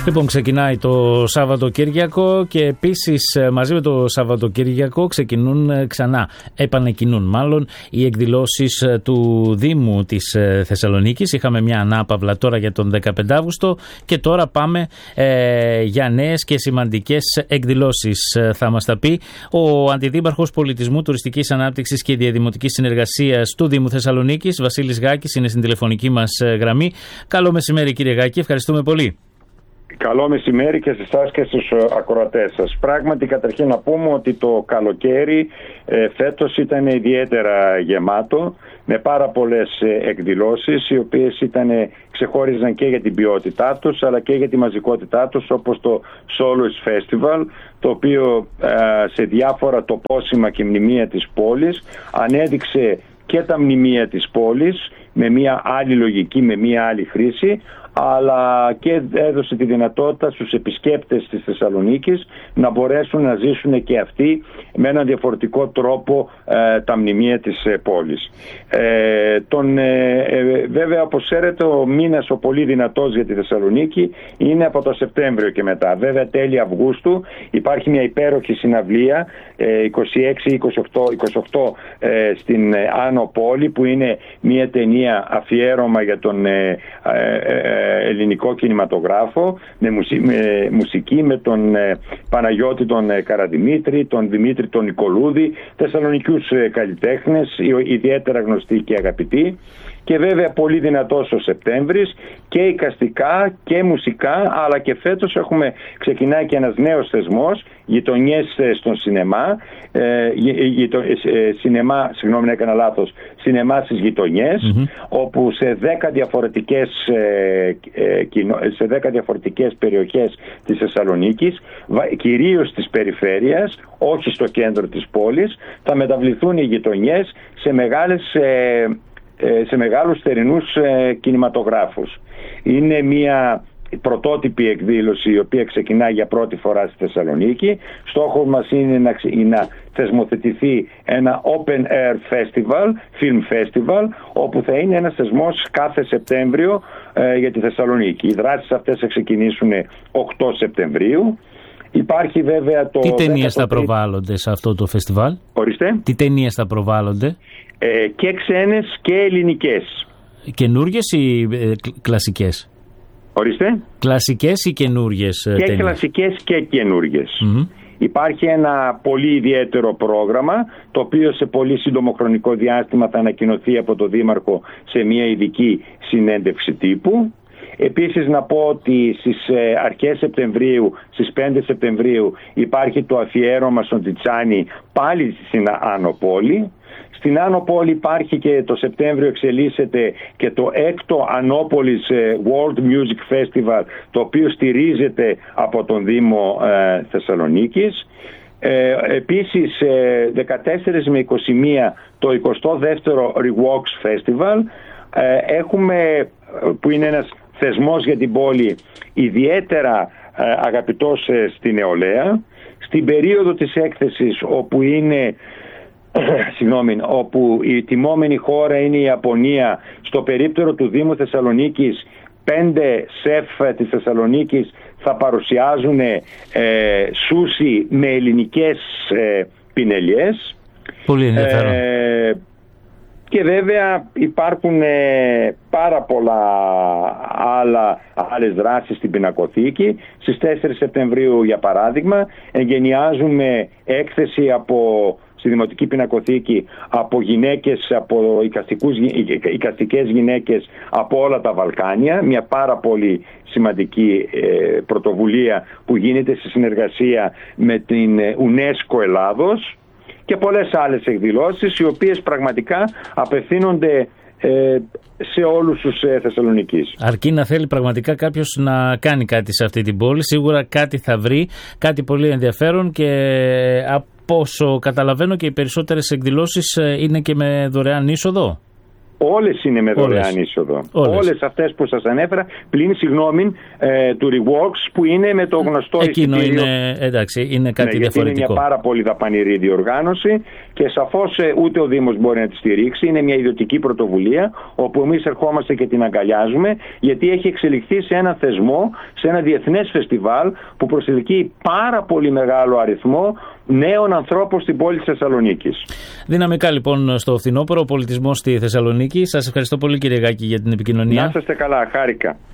Λοιπόν, ξεκινάει το Σαββατοκύριακο και επίσης μαζί με το Σαββατοκύριακο επανεκκινούν μάλλον οι εκδηλώσεις του Δήμου της Θεσσαλονίκης. Είχαμε μια ανάπαυλα τώρα για τον 15 Αύγουστο και τώρα πάμε για νέες και σημαντικές εκδηλώσεις. Θα μας τα πει ο Αντιδήμαρχος Πολιτισμού, Τουριστικής Ανάπτυξης και Διαδημοτικής Συνεργασίας του Δήμου Θεσσαλονίκης, Βασίλης Γάκης, είναι στην τηλεφωνική μας γραμμή. Καλό μεσημέρι, κύριε Γάκη, ευχαριστούμε πολύ. Καλό μεσημέρι και σε εσάς και στους ακροατές σας. Πράγματι, καταρχήν να πούμε ότι το καλοκαίρι φέτος ήταν ιδιαίτερα γεμάτο, με πάρα πολλές εκδηλώσεις, οι οποίες ξεχώριζαν και για την ποιότητά τους αλλά και για τη μαζικότητά τους, όπως το Soloist Festival, το οποίο σε διάφορα τοπόσημα και μνημεία της πόλης ανέδειξε και τα μνημεία της πόλης με μια άλλη λογική, με μια άλλη χρήση, αλλά και έδωσε τη δυνατότητα στους επισκέπτες της Θεσσαλονίκης να μπορέσουν να ζήσουν και αυτοί με έναν διαφορετικό τρόπο τα μνημεία της πόλης. Βέβαια, όπως ξέρετε, ο μήνας ο πολύ δυνατός για τη Θεσσαλονίκη είναι από το Σεπτέμβριο και μετά. Βέβαια, τέλη Αυγούστου υπάρχει μια υπέροχη συναυλία 26-28 στην Άνω Πόλη, που είναι μια ταινία αφιέρωμα για τον ελληνικό κινηματογράφο, με μουσική με τον Παναγιώτη τον Καραδημήτρη, τον Δημήτρη τον Νικολούδη, θεσσαλονικιούς καλλιτέχνες, ιδιαίτερα γνωστοί και αγαπητοί. Και βέβαια πολύ δυνατός ο Σεπτέμβρης και εικαστικά και μουσικά, αλλά και φέτος ξεκινάει και ένας νέος θεσμός, γειτονιές στον σινεμά, σινεμά στις γειτονιές, όπου σε 10 διαφορετικές περιοχές της Θεσσαλονίκης, κυρίως της περιφέρειας, όχι στο κέντρο της πόλης, θα μεταβληθούν οι γειτονιές σε μεγάλους θερινούς κινηματογράφους. Είναι μια πρωτότυπη εκδήλωση η οποία ξεκινάει για πρώτη φορά στη Θεσσαλονίκη. Στόχος μας είναι να θεσμοθετηθεί ένα Open Air Festival, Film Festival, όπου θα είναι ένας θεσμός κάθε Σεπτέμβριο για τη Θεσσαλονίκη. Οι δράσεις αυτές θα ξεκινήσουν 8 Σεπτεμβρίου. Υπάρχει βέβαια το... Τι ταινίες θα προβάλλονται σε αυτό το φεστιβάλ? Ορίστε. Τι ταινίες θα προβάλλονται? Και ξένες και ελληνικές. Καινούργιες ή κλασικές? Ορίστε. Κλασικές ή καινούργιες ταινίες? Και κλασικές και καινούργιες. Υπάρχει ένα πολύ ιδιαίτερο πρόγραμμα, το οποίο σε πολύ σύντομο χρονικό διάστημα θα ανακοινωθεί από τον Δήμαρχο σε μια ειδική συνέντευξη τύπου. Επίσης να πω ότι στις αρχές Σεπτεμβρίου, στις 5 Σεπτεμβρίου υπάρχει το αφιέρωμα στον Τιτσάνι, πάλι στην Άνω Πόλη. Στην Άνω Πόλη υπάρχει και το Σεπτέμβριο εξελίσσεται και το 6ο Ανώπολης World Music Festival, το οποίο στηρίζεται από τον Δήμο Θεσσαλονίκης. Επίσης 14 με 21 το 22ο Reworks Festival. Έχουμε, που είναι ένας θεσμός για την πόλη ιδιαίτερα αγαπητός στη νεολαία, στην περίοδο της έκθεσης όπου η τιμόμενη χώρα είναι η Ιαπωνία. Στο περίπτερο του Δήμου Θεσσαλονίκης 5 σεφ της Θεσσαλονίκης θα παρουσιάζουν σούσι με ελληνικές πινελιές. Πολύ ενδιαφέρον. Και βέβαια υπάρχουν πάρα πολλά άλλες δράσεις στην Πινακοθήκη. Στις 4 Σεπτεμβρίου, για παράδειγμα, εγκαινιάζουμε έκθεση στη Δημοτική Πινακοθήκη από γυναίκες, από εικαστικές γυναίκες από όλα τα Βαλκάνια. Μια πάρα πολύ σημαντική πρωτοβουλία που γίνεται σε συνεργασία με την UNESCO Ελλάδος. Και πολλές άλλες εκδηλώσεις, οι οποίες πραγματικά απευθύνονται σε όλους τους Θεσσαλονικείς. Αρκεί να θέλει πραγματικά κάποιος να κάνει κάτι σε αυτή την πόλη, σίγουρα κάτι θα βρει, κάτι πολύ ενδιαφέρον, και από όσο καταλαβαίνω και οι περισσότερες εκδηλώσεις είναι και με δωρεάν είσοδο. Όλες είναι με δωρεάν είσοδο. Όλες αυτές που σας ανέφερα, πλην του Reworks που είναι με το γνωστό εκείνο εισιτήριο. Είναι κάτι διαφορετικό. Είναι μια πάρα πολύ δαπανηρή διοργάνωση και σαφώς ούτε ο Δήμος μπορεί να τη στηρίξει. Είναι μια ιδιωτική πρωτοβουλία όπου εμείς ερχόμαστε και την αγκαλιάζουμε, γιατί έχει εξελιχθεί σε ένα θεσμό, σε ένα διεθνές φεστιβάλ που προσελκύει πάρα πολύ μεγάλο αριθμό νέων ανθρώπων στην πόλη της Θεσσαλονίκης. Δυναμικά λοιπόν στο φθινόπωρο, ο πολιτισμός στη Θεσσαλονίκη. Σας ευχαριστώ πολύ, κύριε Γάκη, για την επικοινωνία. Να είστε καλά, χάρηκα.